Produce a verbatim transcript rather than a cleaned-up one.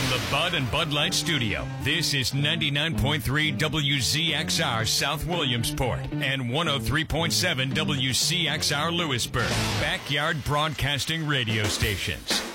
the Bud and Bud Light Studio, this is ninety-nine point three W Z X R South Williamsport and one oh three point seven W C X R Lewisburg, Backyard Broadcasting Radio Stations.